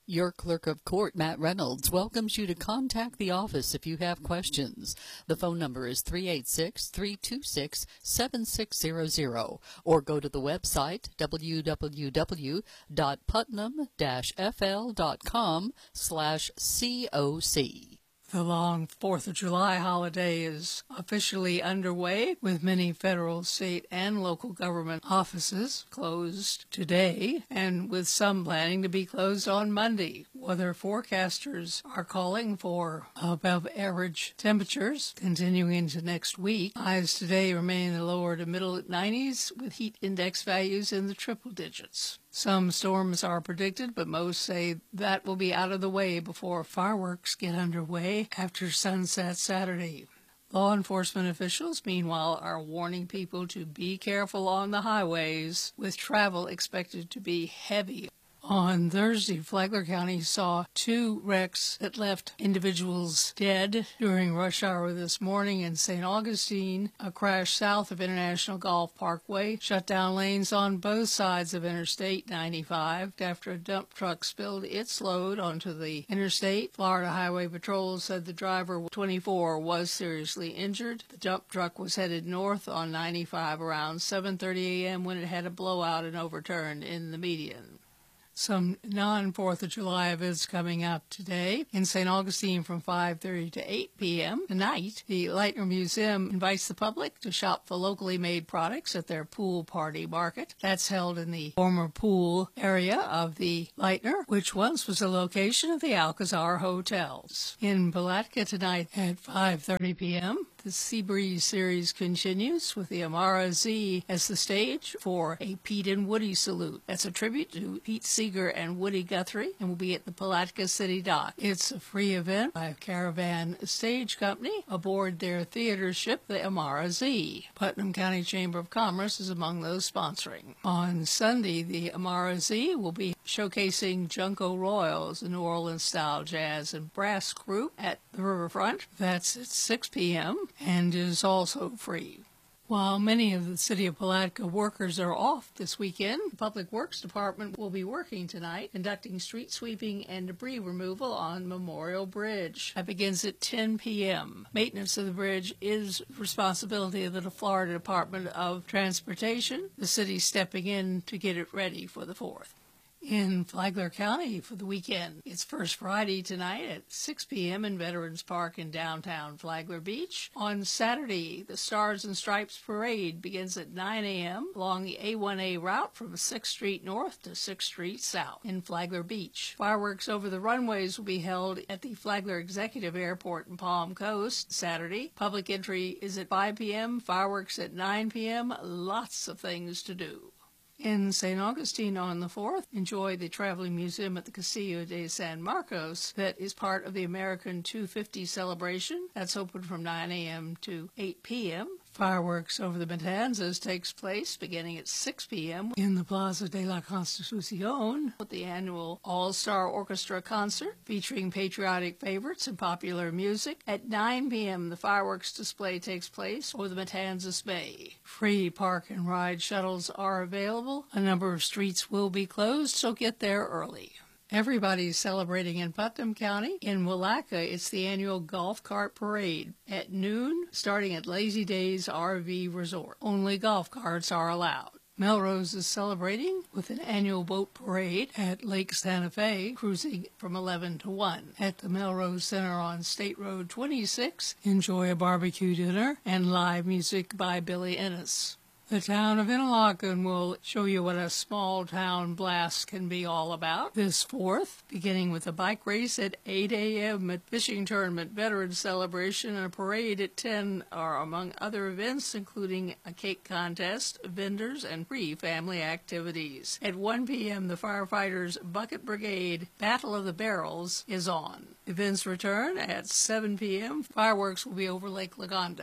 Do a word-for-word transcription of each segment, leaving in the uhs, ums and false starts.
Your clerk of court, Matt Reynolds, welcomes you to contact the office if you have questions. The phone number is three eight six, three two six, seven six zero zero or go to the website w w w dot putnam dash f l dot com slash C O C. The long fourth of July holiday is officially underway, with many federal, state, and local government offices closed today, and with some planning to be closed on Monday. Weather forecasters are calling for above average temperatures continuing into next week. Highs today remain in the lower to middle nineties, with heat index values in the triple digits. Some storms are predicted, but most say that will be out of the way before fireworks get underway after sunset Saturday. Law enforcement officials, meanwhile, are warning people to be careful on the highways, with travel expected to be heavy. On Thursday, Flagler County saw two wrecks that left individuals dead during rush hour this morning. In Saint Augustine, a crash south of International Golf Parkway shut down lanes on both sides of Interstate ninety-five after a dump truck spilled its load onto the interstate. Florida Highway Patrol said the driver, twenty-four, was seriously injured. The dump truck was headed north on ninety-five around seven thirty a m when it had a blowout and overturned in the median. Some non-fourth of July events coming up today. In Saint Augustine from five thirty to eight p m tonight, the Leitner Museum invites the public to shop for locally made products at their pool party market. That's held in the former pool area of the Leitner, which once was the location of the Alcazar Hotels. In Palatka tonight at five thirty p m, the Seabreeze series continues with the Amara Z as the stage for a Pete and Woody salute. That's a tribute to Pete Seeger and Woody Guthrie, and will be at the Palatka City Dock. It's a free event by Caravan Stage Company aboard their theater ship, the Amara Z. Putnam County Chamber of Commerce is among those sponsoring. On Sunday, the Amara Z will be showcasing Junko Royals, a New Orleans-style jazz and brass group, at the riverfront. That's at six p m and is also free. While many of the City of Palatka workers are off this weekend, the Public Works Department will be working tonight, conducting street sweeping and debris removal on Memorial Bridge. That begins at ten p m Maintenance of the bridge is the responsibility of the Florida Department of Transportation, the city stepping in to get it ready for the fourth. In Flagler County for the weekend, it's First Friday tonight at six p m in Veterans Park in downtown Flagler Beach. On Saturday, the Stars and Stripes Parade begins at nine a m along the A one A route from sixth street North to sixth street South in Flagler Beach. Fireworks over the runways will be held at the Flagler Executive Airport in Palm Coast Saturday. Public entry is at five p m, fireworks at nine p m Lots of things to do. In Saint Augustine on the fourth, enjoy the Traveling Museum at the Castillo de San Marcos that is part of the American two fifty celebration. That's open from nine a m to eight p m Fireworks over the Matanzas takes place beginning at six p m in the Plaza de la Constitucion with the annual All-Star Orchestra concert featuring patriotic favorites and popular music. At nine p m the fireworks display takes place over the Matanzas Bay. Free park and ride shuttles are available. A number of streets will be closed, so get there early. Everybody's celebrating in Putnam County. In Willaca, it's the annual Golf Cart Parade at noon, starting at Lazy Days R V Resort. Only golf carts are allowed. Melrose is celebrating with an annual boat parade at Lake Santa Fe, cruising from eleven to one. At the Melrose Center on State Road twenty-six, enjoy a barbecue dinner and live music by Billy Ennis. The town of Interlaken will show you what a small-town blast can be all about this fourth, beginning with a bike race at eight a m, a fishing tournament, veterans celebration, and a parade at ten are among other events, including a cake contest, vendors, and free family activities. At one p m, the firefighters' Bucket Brigade Battle of the Barrels is on. Events return at seven p m Fireworks will be over Lake Lagonda.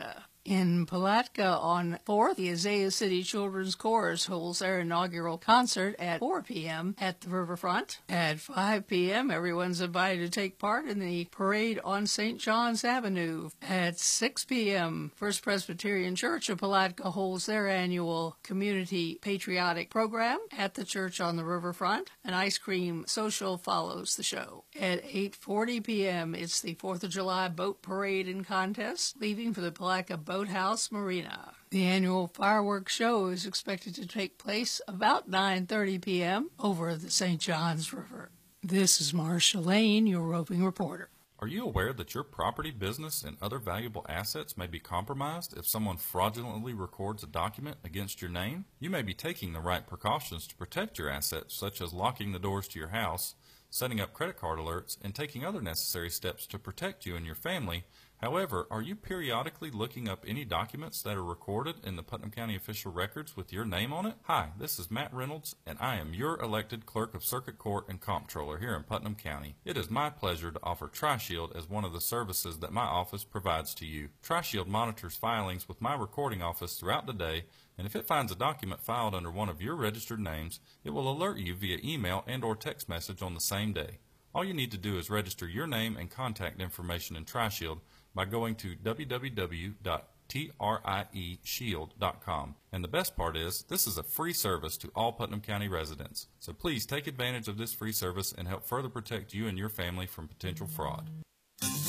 In Palatka on fourth, the Isaiah City Children's Chorus holds their inaugural concert at four p.m. at the riverfront. At five p.m., everyone's invited to take part in the parade on Saint John's Avenue. At six p.m., First Presbyterian Church of Palatka holds their annual community patriotic program at the church on the riverfront. An ice cream social follows the show. At eight forty p.m., it's the fourth of July boat parade and contest, leaving for the Palatka Boathouse Marina. The annual fireworks show is expected to take place about nine thirty p.m. over the Saint Johns River. This is Marcia Lane, your roving reporter. Are you aware that your property, business, and other valuable assets may be compromised if someone fraudulently records a document against your name? You may be taking the right precautions to protect your assets, such as locking the doors to your house, setting up credit card alerts, and taking other necessary steps to protect you and your family. However, are you periodically looking up any documents that are recorded in the Putnam County official records with your name on it? Hi, this is Matt Reynolds, and I am your elected Clerk of Circuit Court and Comptroller here in Putnam County. It is my pleasure to offer TriShield as one of the services that my office provides to you. TriShield monitors filings with my recording office throughout the day, and if it finds a document filed under one of your registered names, it will alert you via email and or text message on the same day. All you need to do is register your name and contact information in TriShield by going to w w w dot trie shield dot com. And the best part is, this is a free service to all Putnam County residents. So please take advantage of this free service and help further protect you and your family from potential fraud.